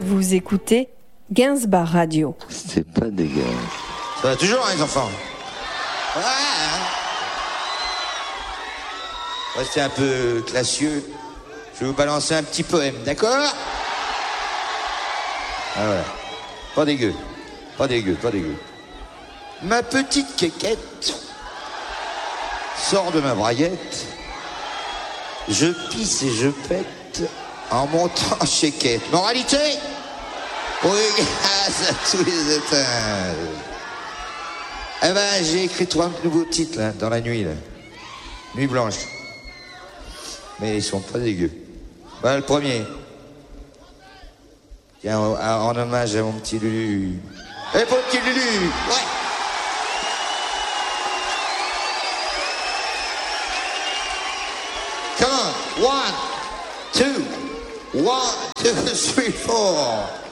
Vous écoutez Gainsbar Radio. C'est pas dégueulasse. Ça va toujours, hein, les enfants. Restez un peu classieux. Je vais vous balancer un petit poème, d'accord? Ah voilà. Pas dégueu. Pas dégueu, pas dégueu. Ma petite quéquette sort de ma braguette. Je pisse et je pète en montant chez Quête. Moralité? Oui, grâce à tous les étages. Eh ben, j'ai écrit 3 nouveaux titres, là, dans la nuit, là. Nuit blanche. Mais ils sont pas dégueux. Voilà le premier. Tiens, en hommage à mon petit Lulu. Eh, pour le petit Lulu! Ouais! Come on! 1, 2, 1, 2, 3, 4.